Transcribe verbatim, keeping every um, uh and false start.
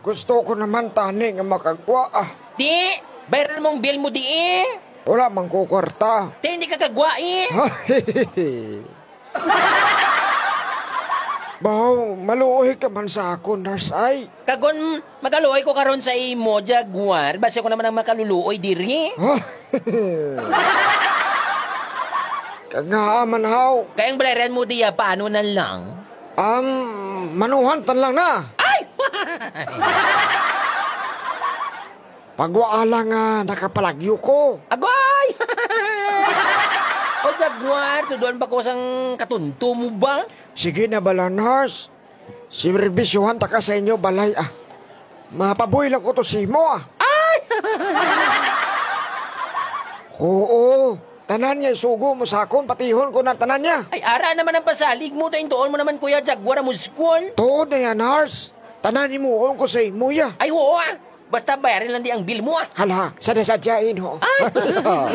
Gusto ko naman tani nga makagwa ah. Di, bayaran mong bill mo di eh. Wala mang kukwarta. Di, hindi ka kagwa eh. Bahaw, maluoy ka man sa ako, nurse ay. Kagon, magaluoy ko karon sa imo, Jaguar. Basta ko naman ang makaluluoy diri. Kagaaman haw. Kayang bayaran mo diya, paano na lang? Um, manuhan tan lang na. Ay! Pagwaala nga, nakapalagyo ko. Agoy! O Jaguar, tuduan ba ko sang katunto mo ba? Sige na bala, nurse. Sirbisyuhan ta ka sa inyo, balay ah. Mapaboy lang ko to si mo ah. Ay! Oo, tanan niya isugo mo sa akon, patihon ko na tanan niya. Ay, ara naman ang pasalig mo. Tayin tuon mo naman, Kuya Jaguar, ang muskol. Tuod na yan, nurse. Tanan ni mo ko sa imo ya. Ay, oo ah. Basta bayarin lang di ang bill mo ah. Hala, sadya-sadyain ho. Ay!